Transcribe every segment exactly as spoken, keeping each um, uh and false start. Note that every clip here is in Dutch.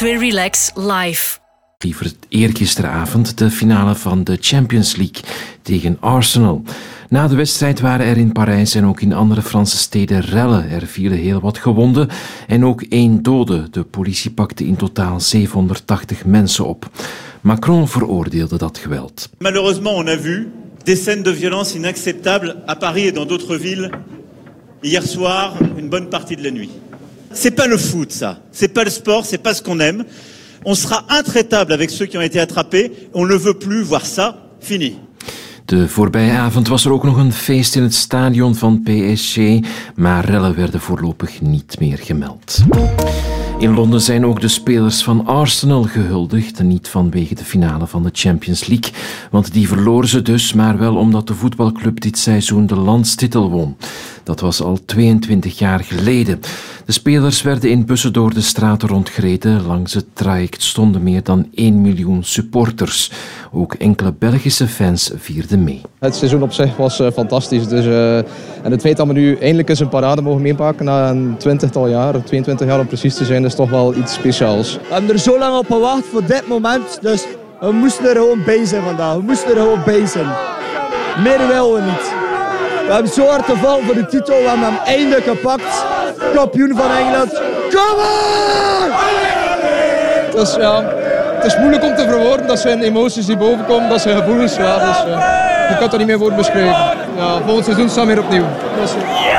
twee Relax live. Liever eergisteravond de finale van de Champions League tegen Arsenal. Na de wedstrijd waren er in Parijs en ook in andere Franse steden rellen. Er vielen heel wat gewonden en ook één dode. De politie pakte in totaal zevenhonderdtachtig mensen op. Macron veroordeelde dat geweld. Malheureusement, on a vu des scènes de violence inacceptables à Paris et dans d'autres villes hier soir, une bonne partie de la nuit. C'est pas le foot, ça. C'est pas le sport, c'est pas ce qu'on aime. On sera intraitable avec ceux qui ont été attrapés. On ne veut plus voir ça. Fini. De voorbije avond was er ook nog een feest in het stadion van P S G, maar rellen werden voorlopig niet meer gemeld. In Londen zijn ook de spelers van Arsenal gehuldigd, niet vanwege de finale van de Champions League, want die verloren ze dus, maar wel omdat de voetbalclub dit seizoen de landstitel won. Dat was al tweeëntwintig jaar geleden. De spelers werden in bussen door de straten rondgereden. Langs het traject stonden meer dan één miljoen supporters. Ook enkele Belgische fans vierden mee. Het seizoen op zich was uh, fantastisch. Dus, uh, en het feit dat we nu eindelijk eens een parade mogen meepakken na een twintigtal jaar, tweeëntwintig jaar om precies te zijn, is toch wel iets speciaals. We hebben er zo lang op gewacht voor dit moment. Dus we moesten er gewoon bij zijn vandaag. We moesten er gewoon bij zijn. Meer willen we niet. We hebben zo hard gevallen voor de titel. We hebben hem eindelijk gepakt. Kampioen van Engeland. Kom on! Dus ja, het is moeilijk om te verwoorden. Dat zijn emoties die bovenkomen, dat zijn gevoelens. Ja, dus, uh, je kan het er niet meer voor beschrijven. Ja, volgend seizoen staan we weer opnieuw. Dus, uh.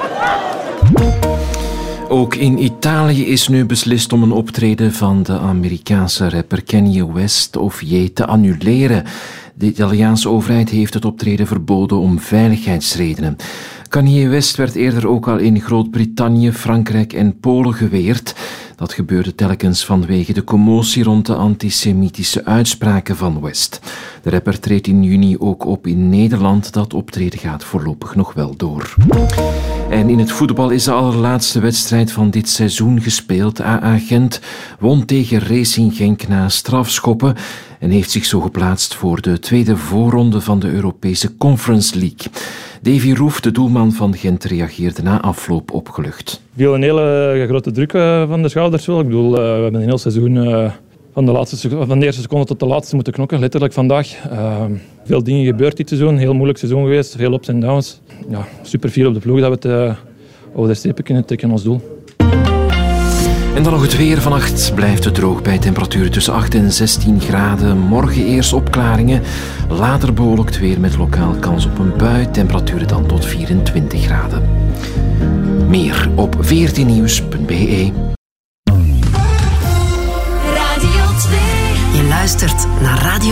Ook in Italië is nu beslist om een optreden van de Amerikaanse rapper Kanye West of Ye te annuleren. De Italiaanse overheid heeft het optreden verboden om veiligheidsredenen. Kanye West werd eerder ook al in Groot-Brittannië, Frankrijk en Polen geweerd. Dat gebeurde telkens vanwege de commotie rond de antisemitische uitspraken van West. De rapper treedt in juni ook op in Nederland. Dat optreden gaat voorlopig nog wel door. En in het voetbal is de allerlaatste wedstrijd van dit seizoen gespeeld. A A Gent won tegen Racing Genk na strafschoppen en heeft zich zo geplaatst voor de tweede voorronde van de Europese Conference League. Davy Roef, de doelman van Gent, reageerde na afloop opgelucht. Viel een hele grote druk van de schouders wel. Ik bedoel, we hebben een heel seizoen van de, laatste, van de eerste seconde tot de laatste moeten knokken, letterlijk vandaag. Uh, veel dingen gebeurd dit seizoen, heel moeilijk seizoen geweest, veel ups en downs. Ja, super fier op de ploeg dat we het uh, over de strepen kunnen trekken ons doel. En dan nog het weer. Vannacht blijft het droog bij temperaturen tussen acht en zestien graden. Morgen eerst opklaringen, later bewolkt weer met lokaal kans op een bui. Temperaturen dan tot vierentwintig graden. Meer op veertien nieuws punt b e. Radio twee. Je luistert naar Radio